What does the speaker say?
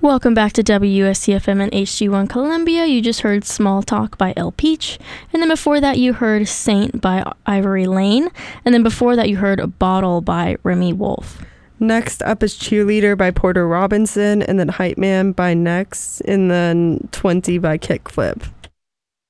Welcome back to WSCFM and HG1 Columbia. You just heard Small Talk by El Peach. And then before that, you heard Saint by Ivory Lane. And then before that, you heard Bottle by Remy Wolf. Next up is Cheerleader by Porter Robinson, and then Hype Man by Next, and then 20 by Kickflip.